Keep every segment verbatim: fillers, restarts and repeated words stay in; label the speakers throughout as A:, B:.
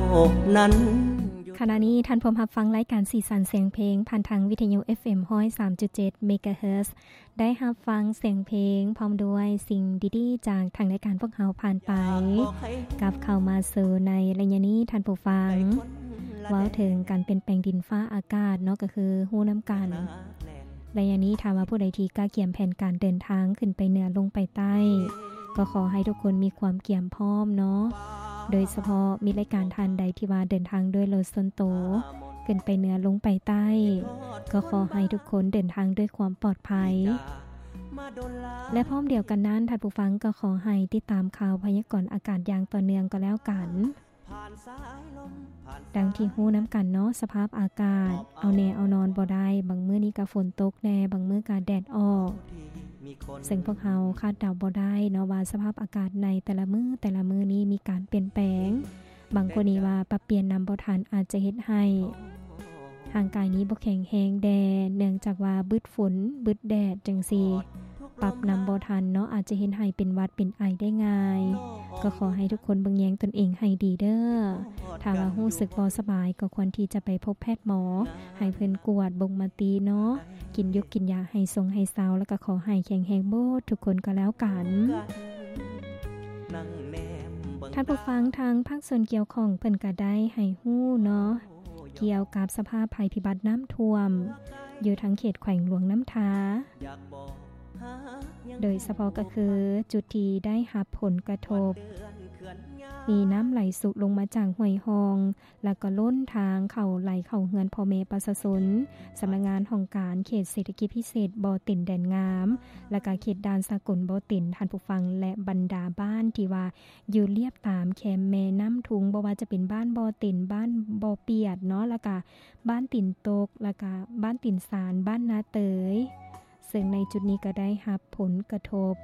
A: นั้น
B: ขณะนี้ท่านผู้รับฟังรายการสีสันเสียงเพลงผ่านทางวิทยุ เอฟ เอ็ม หนึ่งศูนย์สามจุดเจ็ด เมกะเฮิรตซ์ได้รับฟังเสียงเพลงพร้อมด้วยสิ่งดีๆจากทางรายการพวกเราผ่านไปกับเข้ามาสู่ในระยะนี้ท่านผู้ฟังเว้าถึงการเปลี่ยนแปลงดินฟ้าอากาศเนาะก็คือฮู้น้ำกันระยะนี้ถ้าว่าผู้ใดที่กล้าเกี่ยมแผนการเดินทางขึ้นไปเหนือลงไปใต้ก็ขอให้ทุกคนมีความเกี่ยมพร้อมเนาะโดยเฉพาะมีรายการทันใดที่ว่าเดินทางด้วยรถส่วนตัวขึ้นไปเหนือลงไปใต้ก็ขอให้ทุกคนเดินทางด้วยความปลอดภัยและพร้อมเดียวกันนั้นท่านผู้ฟังก็ขอให้ติดตามข่าวพยากรณ์อากาศอย่างต่อเนื่องก็แล้วกันดังที่ฮู้น้ำกันเนาะสภาพอากาศเอาแน่เอานอนบ่ได้บางมื้อนี้ก็ฝนตกแน่บางมื้อก็แดดออกซึ่งพวกเราคาดเดาบ่ได้เนาะว่าสภาพอากาศในแต่ละมื้อแต่ละมื้อนี้มีการเปลี่ยนแปลงบางคนนี่ว่าปรับเปลี่ยนนำบ่ทันอาจจะเฮ็ดให้ร่างกายนี้บ่แข็งแรงแดดเนื่องจากว่าบึดฝนบึดแดดจังซี่ปรับนำบ่ทันเนาะอาจจะเฮ็ดให้เป็นหวัดเป็นไอได้ง่ายก็ขอให้ทุกคนเบิ่งแยงตนเองให้ดีเด้อถ้าว่ารู้สึกบ่สบายก็ควรที่จะไปพบแพทย์หมอให้เพิ่นกวดบ่งมาตีเนาะกินยกกินยาให้ทรงให้เซาแล้วก็ขอให้แข็งแรงโบดทุกคนก็แล้วกันท่านผู้ฟังทางภาคส่วนเกี่ยวข้องเพิ่นก็ได้ให้ฮู้เนาะเกี่ยวกับสภาพภัยพิบัติน้ำท่วมอยู่ทั้งเขตแขวงหลวงน้ำทาโดยเฉพาะก็คือจุดที่ได้รับผลกระทบมีน้ำไหลสุลงมาจากห้วยหองแล้วก็ล้นทางเข้าไหลเข้าเฮือนพ่อแม่ประชาชนสำนักงานของการเขตเศรษฐกิจพิเศษบ่อติ่นแดนงามและก็เขตด่านสากลบ่อติ่นท่านผู้ฟังและบรรดาบ้านที่ว่าอยู่เลียบตามแคมแม่น้ำทุงบ่ว่าจะเป็นบ้านบ่อติ่นบ้านบ่อเปียดเนาะแล้วก็บ้านติ่นตกแล้วก็บ้านติ่นสารบ้านนาเตยซึ่งในจุดนี้ก็ได้รับผลกระทบ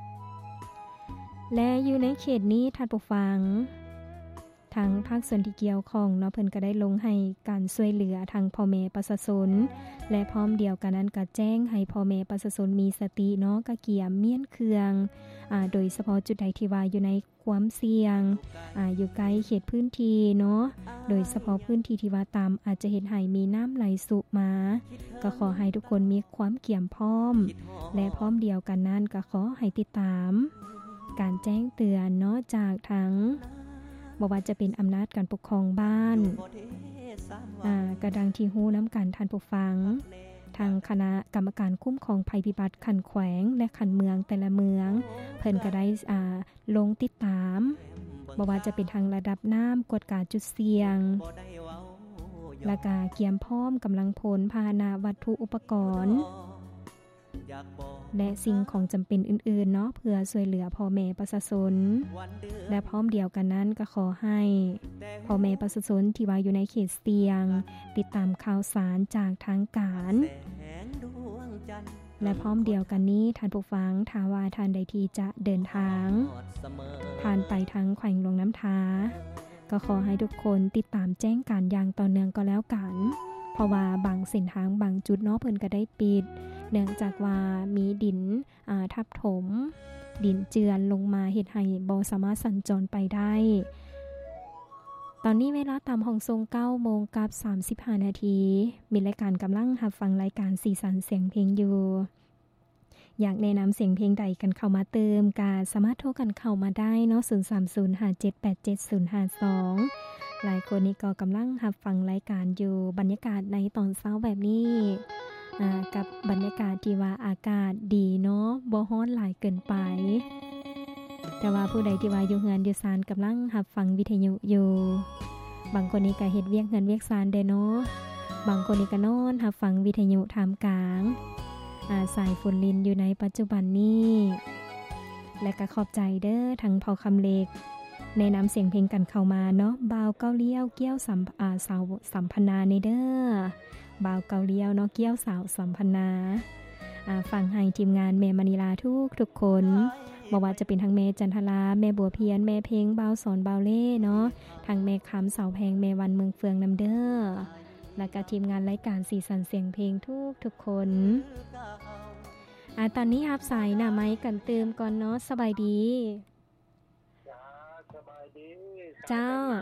B: และอยู่ในเขตนี้ท่านผู้ฟังทางภาคส่วนที่เกี่ยวข้องเนาะเพิ่นก็ได้ลงให้การช่วยเหลือทางพ่อแม่ประชาชนและพร้อมเดียวกันนั้นก็แจ้งให้พ่อแม่ประชาชนมีสติเนาะก็เกี่ยมเมียนเครื่องอ่าโดยเฉพาะจุดใดที่ว่าอยู่ในความเสี่ยงอ่าอยู่ใกล้เขตพื้นที่เนาะโดยเฉพาะพื้นที่ที่ว่าตามอาจจะเฮ็ดให้มีน้ำไหลสุมาก็ขอให้ทุกคนมีความเกี่ยมพร้อมและพร้อมเดียวกันนั้นก็ขอให้ติดตามการแจ้งเตือนเนาะจากทั้งบ่ว่าจะเป็นอำนาจการปกครองบ้านอ่ากระดังที่ฮู้น้ำกันท่านผู้ฟังทางคณะกรรมการคุ้มครองภัยพิบัติขันแขวงและขันเมืองแต่ละเมืองเพิ่นก็ได้อ่าลงติดตามบ่ว่าจะเป็นทางระดับน้ำกฎการจุดเสี่ยงและก็เกียมพร้อมกำลังพลพาหนะวัตถุอุปกรณ์และสิ่งของจำเป็นอื่นๆเนาะเพื่อช่วยเหลือพ่อแม่ประชาชนและพร้อมเดียวกันนั้นก็ขอให้พ่อแม่ประชาชนที่ว่าอยู่ในเขตเสี่ยงติดตามข่าวสารจากทางการและพร้อมเดียวกันนี้ท่านผู้ฟังถ้าว่าท่านใดที่จะเดินทางผ่านไปทางแขวงหลวงน้ำทาก็ขอให้ทุกคนติดตามแจ้งการอย่างต่อเนื่องก็แล้วกันเพราะว่าบางเส้นทางบางจุดเนาะเพิ่นก็ได้ปิดเนื่องจากว่ามีดินอ่าทับถมดินเจือนลงมาเฮ็ดให้บ่สามารถสัญจรไปได้ตอนนี้เวลาตามห้องทรง เก้าโมงกับสามสิบห้านาทีมีรายการกำลังรับฟังรายการสีสันเสียงเพลงอยู่อยากแนะนำเสียงเพลงใดกันเข้ามาเติมก็สามารถโทรกันเข้ามาได้เนาะศูนย์ สาม ศูนย์ ห้า เจ็ด แปด เจ็ด ศูนย์ ห้า สองหลายคนนี้ก็กำลังรับฟังรายการอยู่บรรยากาศในตอนเช้าแบบนี้อ่ากับบรรยากาศที่ว่าอากาศดีเนาะบ่ร้อนหลายเกินไปแต่ว่าผู้ใดที่ว่าอยู่เฮือนอยู่ศาลกำลังรับฟังวิทยุอยู่บางคนนี่ก็เฮ็ดเวียกเฮือนเวียกศาลได้เนาะบางคนนี่ก็นอนรับฟังวิทยุท่ามกลางอ่าสายฝนลินอยู่ในปัจจุบันนี้และก็ขอบใจเด้อทั้งพอคำเล็กในนำเสียงเพลงกันเข้ามาเนาะบ่าวเก้าเลี้ยวเกี้ยวสัมอ่าสาวสัมพนาในเด้อบ่าวเกาเลี้ยวเนาะเกี้ยวสาวสัมพนาอ่าฟังให้ทีมงานแม่มณีลาทุกทุกคนบ่ว่าจะเป็นทั้งแม่จันทราแม่บัวเพียนแม่เพลงบ่าวสอนบ่าวเล่เนาะทั้งแม่คำเสาแพงแม่วันเมืองเฟืองนำเด้อและก็ทีมงานรายการสีสันเสียงเพลงทุกทุกคนอ่าตอนนี้รับสายหน้าไม้กันเติมก่อนเนาะสบายดีจ้าสบายดีเจ้า